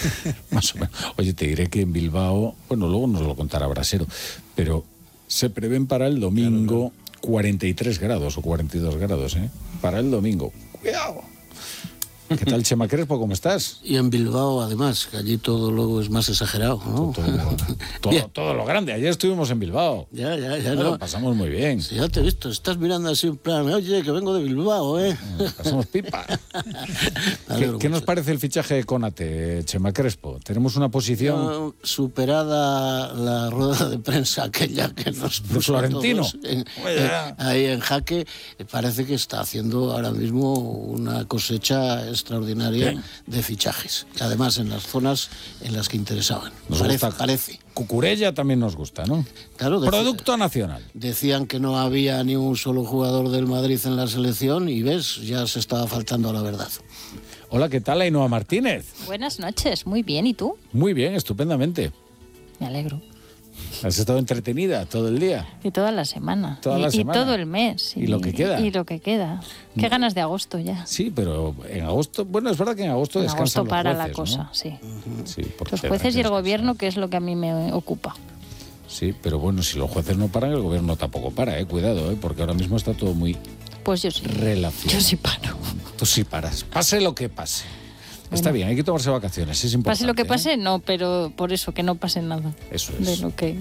Más o menos. Oye, te diré que en Bilbao, bueno, luego nos lo contará Brasero, pero se prevén para el domingo 43 grados o 42 grados, ¿eh? Para el domingo. ¡Cuidado! ¿Qué tal, Chema Crespo? ¿Cómo estás? Y en Bilbao, además, que allí todo luego es más exagerado, ¿no? Todo lo grande. Ayer estuvimos en Bilbao. Ya, Bueno, lo pasamos muy bien. Sí, ya te he visto. Estás mirando así en plan, oye, que vengo de Bilbao, ¿eh? Pasamos pipa. ¿Qué nos parece el fichaje de Konate, Chema Crespo? ¿Tenemos una posición...? Superada la rueda de prensa aquella que nos puso Florentino. Ahí en jaque, parece que está haciendo ahora mismo una cosecha extraordinaria de fichajes. Y además en las zonas en las que interesaban. Parece. Cucurella también nos gusta, ¿no? Claro, Producto nacional. Decían que no había ni un solo jugador del Madrid en la selección y ves, ya se estaba faltando a la verdad. Hola, ¿qué tal, Ainhoa Martínez? Buenas noches, muy bien, ¿y tú? Muy bien, estupendamente. Me alegro. ¿Has estado entretenida todo el día? Y toda la semana. Y todo el mes. Y lo que queda. Y lo que queda. Qué ganas de agosto ya. Sí, pero en agosto... Bueno, es verdad que en agosto descansan los jueces, para la cosa, ¿no? sí. Sí, los jueces y el gobierno, que es lo que a mí me ocupa. Sí, pero bueno, si los jueces no paran, el gobierno tampoco para, cuidado, porque ahora mismo está todo muy... Pues yo sí. Relacionado. Yo sí paro. Tú sí paras. Pase lo que pase. Bueno, está bien, hay que tomarse vacaciones, es importante. Pase lo que pase, no, pero por eso, que no pase nada. Eso es. De lo que...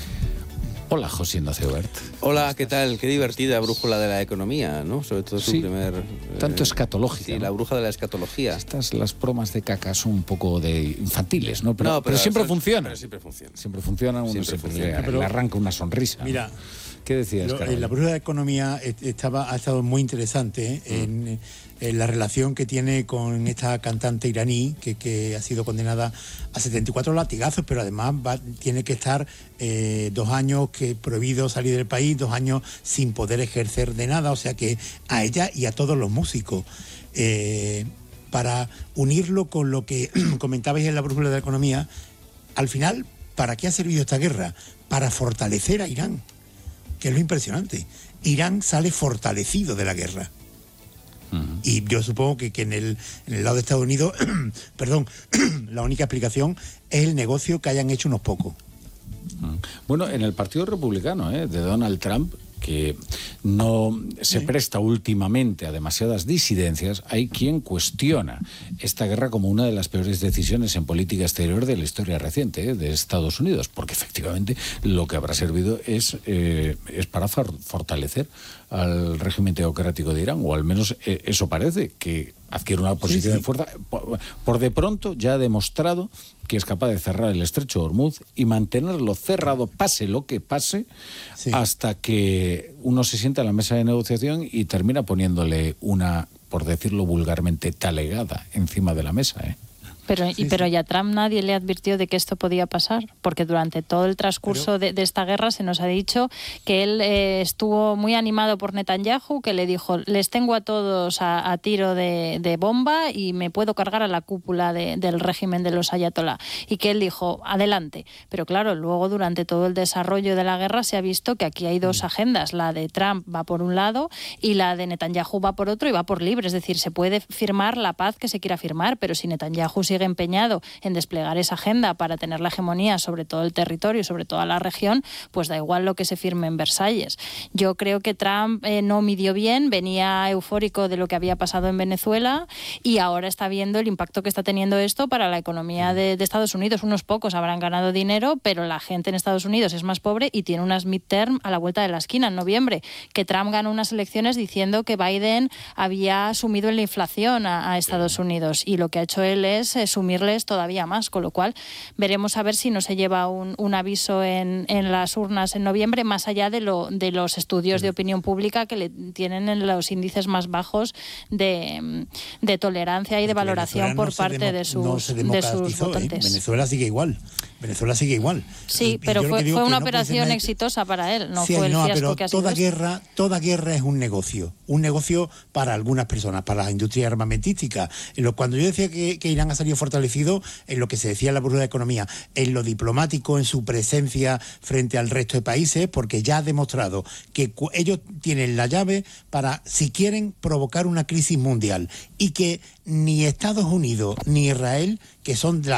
Hola, José Ignacio Bert. Hola, ¿qué tal? Qué divertida brújula de la economía, ¿no? Sobre todo su primer... tanto escatológica. Sí, ¿no? La bruja de la escatología. Las bromas de caca son un poco de infantiles, ¿no? Pero siempre funcionan. Pero siempre funcionan. Siempre funcionan, uno siempre le arranca una sonrisa. Mira, ¿no? ¿Qué decías, Carlos? La brújula de economía ha estado muy interesante en la relación que tiene con esta cantante iraní que ha sido condenada a 74 latigazos, pero además tiene que estar 2 años prohibido salir del país, 2 años sin poder ejercer de nada, o sea que a ella y a todos los músicos. Para unirlo con lo que comentabais en la brújula de la economía, al final, ¿para qué ha servido esta guerra? Para fortalecer a Irán, que es lo impresionante. Irán sale fortalecido de la guerra. Y yo supongo que en el lado de Estados Unidos, perdón, la única explicación es el negocio que hayan hecho unos pocos. Bueno, en el Partido Republicano, de Donald Trump, que no se presta últimamente a demasiadas disidencias, hay quien cuestiona esta guerra como una de las peores decisiones en política exterior de la historia reciente de Estados Unidos, porque efectivamente lo que habrá servido es para fortalecer al régimen teocrático de Irán, o al menos eso parece, que adquiere una posición de fuerza. Por de pronto ya ha demostrado que es capaz de cerrar el estrecho de Hormuz y mantenerlo cerrado, pase lo que pase, hasta que uno se sienta a la mesa de negociación y termina poniéndole una, por decirlo vulgarmente, talegada encima de la mesa, Pero ya a Trump nadie le advirtió de que esto podía pasar, porque durante todo el transcurso de esta guerra se nos ha dicho que él estuvo muy animado por Netanyahu, que le dijo, les tengo a todos a tiro de bomba y me puedo cargar a la cúpula del régimen de los ayatolá, y que él dijo, adelante. Pero claro, luego durante todo el desarrollo de la guerra se ha visto que aquí hay 2 agendas, la de Trump va por un lado y la de Netanyahu va por otro, y va por libre, es decir, se puede firmar la paz que se quiera firmar, pero si Netanyahu sigue empeñado en desplegar esa agenda para tener la hegemonía sobre todo el territorio y sobre toda la región, pues da igual lo que se firme en Versalles. Yo creo que Trump no midió bien, venía eufórico de lo que había pasado en Venezuela y ahora está viendo el impacto que está teniendo esto para la economía de Estados Unidos. Unos pocos habrán ganado dinero, pero la gente en Estados Unidos es más pobre y tiene unas midterm a la vuelta de la esquina en noviembre, que Trump ganó unas elecciones diciendo que Biden había sumido en la inflación a Estados Unidos, y lo que ha hecho él es sumirles todavía más, con lo cual veremos a ver si no se lleva un aviso en las urnas en noviembre, más allá de los estudios de opinión pública que le tienen en los índices más bajos de tolerancia y de valoración por parte de sus votantes. Venezuela sigue igual. Sí, pero fue una operación exitosa para él, no fue el fiasco que ha sido. Toda guerra es un negocio para algunas personas, para la industria armamentística. Cuando yo decía que Irán ha salido fortalecido, en lo que se decía en la brújula de economía, en lo diplomático, en su presencia frente al resto de países, porque ya ha demostrado que ellos tienen la llave para, si quieren, provocar una crisis mundial, y que ni Estados Unidos ni Israel, que son